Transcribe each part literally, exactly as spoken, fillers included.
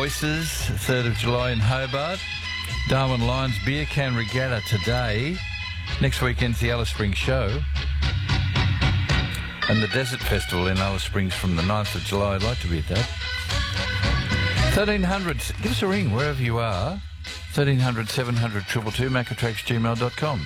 Voices, third of July in Hobart. Darwin Lions Beer Can Regatta today. Next weekend's the Alice Springs Show. And the Desert Festival in Alice Springs from the ninth of July. I'd like to be at that. thirteen hundred, give us a ring wherever you are. thirteen hundred, seven hundred, two two two, macatrax gmail dot com.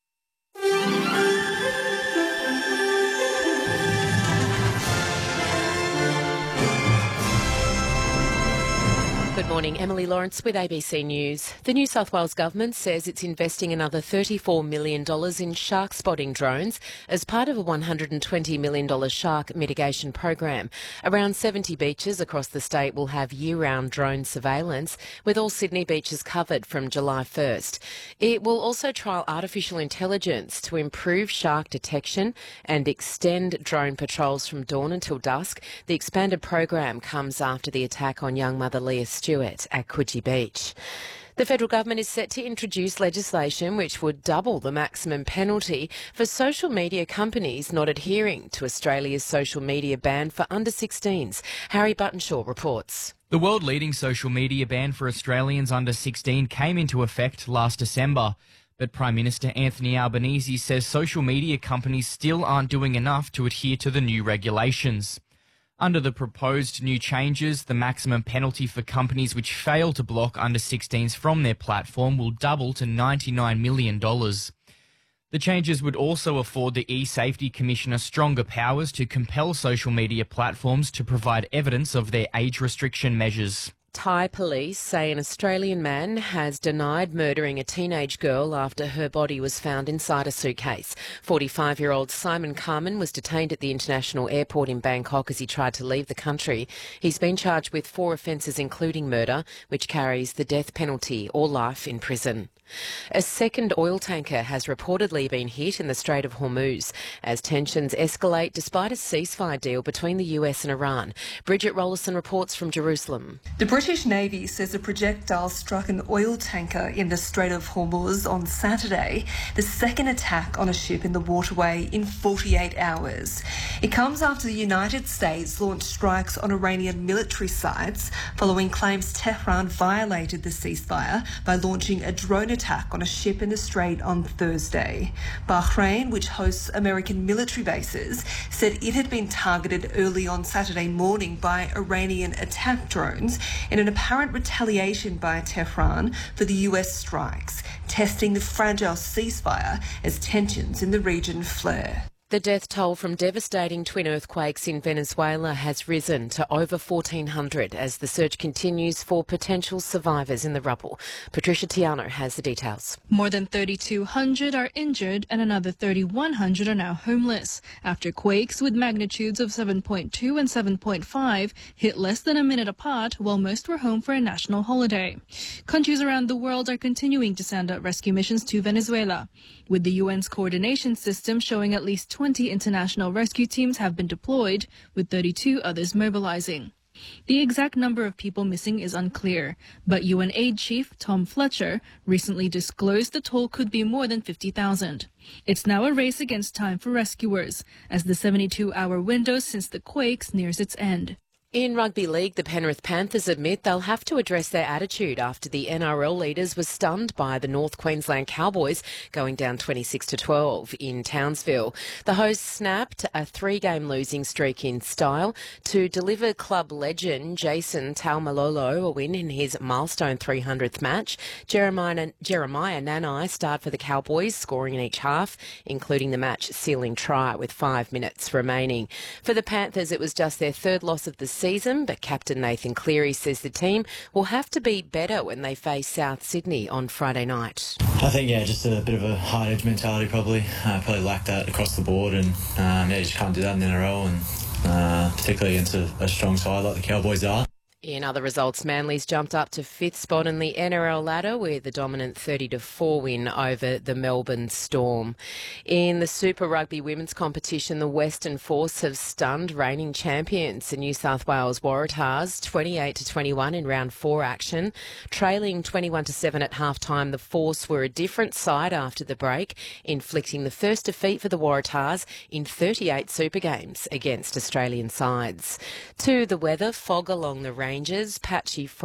Good morning, Emily Lawrence with A B C News. The New South Wales Government says it's investing another thirty-four million dollars in shark spotting drones as part of a one hundred twenty million dollars shark mitigation program. Around seventy beaches across the state will have year-round drone surveillance, with all Sydney beaches covered from July first. It will also trial artificial intelligence to improve shark detection and extend drone patrols from dawn until dusk. The expanded program comes after the attack on young mother Leah Stewart at Coogee Beach. The federal government is set to introduce legislation which would double the maximum penalty for social media companies not adhering to Australia's social media ban for under sixteens. Harry Buttonshaw reports. The world-leading social media ban for Australians under sixteen came into effect last December. But Prime Minister Anthony Albanese says social media companies still aren't doing enough to adhere to the new regulations. Under the proposed new changes, the maximum penalty for companies which fail to block under sixteens from their platform will double to ninety-nine million dollars. The changes would also afford the e-Safety Commissioner stronger powers to compel social media platforms to provide evidence of their age restriction measures. Thai police say an Australian man has denied murdering a teenage girl after her body was found inside a suitcase. forty-five-year-old Simon Carman was detained at the international airport in Bangkok as he tried to leave the country. He's been charged with four offences including murder, which carries the death penalty or life in prison. A second oil tanker has reportedly been hit in the Strait of Hormuz as tensions escalate despite a ceasefire deal between the U S and Iran. Bridget Rollerson reports from Jerusalem. The British Navy says a projectile struck an oil tanker in the Strait of Hormuz on Saturday, the second attack on a ship in the waterway in forty-eight hours. It comes after the United States launched strikes on Iranian military sites following claims Tehran violated the ceasefire by launching a drone attack on a ship in the Strait on Thursday. Bahrain, which hosts American military bases, said it had been targeted early on Saturday morning by Iranian attack drones in an apparent retaliation by Tehran for the U S strikes, testing the fragile ceasefire as tensions in the region flare. The death toll from devastating twin earthquakes in Venezuela has risen to over fourteen hundred as the search continues for potential survivors in the rubble. Patricia Tiano has the details. More than thirty-two hundred are injured and another thirty-one hundred are now homeless after quakes with magnitudes of seven point two and seven point five hit less than a minute apart while most were home for a national holiday. Countries around the world are continuing to send out rescue missions to Venezuela, with the U N's coordination system showing at least twenty international rescue teams have been deployed, with thirty-two others mobilizing. The exact number of people missing is unclear, but U N Aid Chief Tom Fletcher recently disclosed the toll could be more than fifty thousand. It's now a race against time for rescuers, as the seventy-two hour window since the quakes nears its end. In rugby league, the Penrith Panthers admit they'll have to address their attitude after the N R L leaders were stunned by the North Queensland Cowboys going down twenty-six to twelve in Townsville. The hosts snapped a three-game losing streak in style to deliver club legend Jason Taumalolo a win in his milestone three hundredth match. Jeremiah, Jeremiah Nanai starred for the Cowboys, scoring in each half, including the match-sealing try with five minutes remaining. For the Panthers, it was just their third loss of the season, but Captain Nathan Cleary says the team will have to be better when they face South Sydney on Friday night. I think, yeah, just a bit of a hard-edge mentality probably. Uh, probably lacked that across the board, and um, yeah, you just can't do that in the N R L, and uh, particularly against a, a strong side like the Cowboys are. In other results, Manly's jumped up to fifth spot in the N R L ladder with a dominant thirty to four win over the Melbourne Storm. In the Super Rugby women's competition, the Western Force have stunned reigning champions, the New South Wales Waratahs, twenty-eight to twenty-one in round four action. Trailing twenty-one to seven at half-time, the Force were a different side after the break, inflicting the first defeat for the Waratahs in thirty-eight Super Games against Australian sides. To the weather, fog along the ranges, patchy